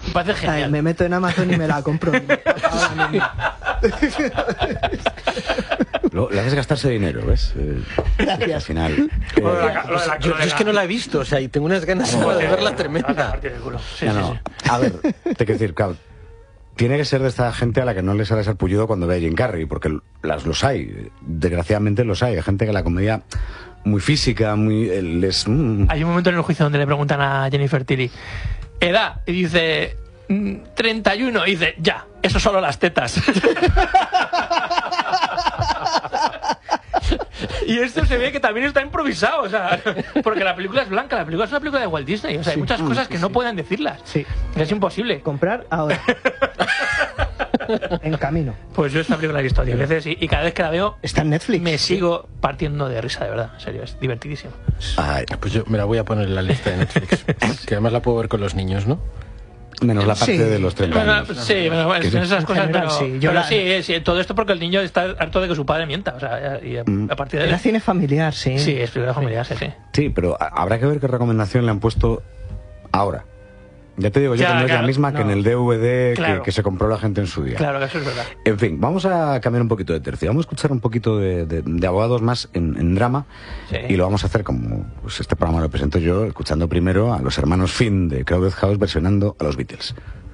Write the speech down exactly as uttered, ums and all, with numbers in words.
Me parece genial. Ay, me meto en Amazon y me la compro. Ahora mismo. Lo, le haces gastarse dinero, ¿ves? Eh, Gracias. Al final. Bueno, eh, la- lo de la- Yo, lo de yo es que no la he visto, o sea, y tengo unas ganas No, de no, verla Te tremenda. vas a partir el culo. Sí, no, sí, no. sí. A ver, te quiero decir, claro, tiene que ser de esta gente a la que no le sale sarpullido cuando ve a Jim Carrey, porque las los hay, desgraciadamente los hay. Hay gente que la comedia muy física, muy eh, les mm, Hay un momento en el juicio donde le preguntan a Jennifer Tilly, edad, y dice mm, treinta y uno, y dice, ya, eso solo las tetas. Y esto se ve que también está improvisado, o sea, porque la película es blanca, la película es una película de Walt Disney, o sea, hay Sí. muchas cosas que Sí, no sí. pueden decirlas. Sí. Es imposible. Comprar ahora. En camino. Pues yo esta película la he visto diez veces y, y cada vez que la veo Está en Netflix. me sigo partiendo de risa, de verdad, en serio, es divertidísimo. ay, Pues yo me la voy a poner en la lista de Netflix. Que además la puedo ver con los niños, ¿no? menos la parte Sí. de los treinta Bueno, años. sí, bueno, bueno, Que son esas en cosas, general, pero, sí. Yo pero la- sí, sí, todo esto porque el niño está harto de que su padre mienta, o sea, y a, a partir de Era cine familiar, sí. sí, es película familiar, sí, sí. Sí, pero a- habrá que ver qué recomendación le han puesto ahora. Ya te digo yo Ya, que no es claro, la misma que en no. el D V D Claro. que, que se compró la gente en su día. Claro que eso es verdad. En fin, vamos a cambiar un poquito de tercio. Vamos a escuchar un poquito de, de- de abogados más en, en drama. Sí. Y lo vamos a hacer como pues este programa lo presento yo, escuchando primero a los hermanos Finn de Crowded House versionando a los Beatles.